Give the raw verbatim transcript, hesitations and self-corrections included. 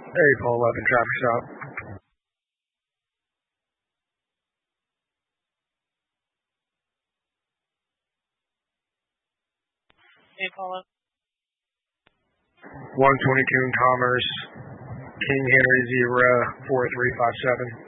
April eleven traffic stop. April eleven. one twenty-two in Commerce, King Henry Zebra four three five seven.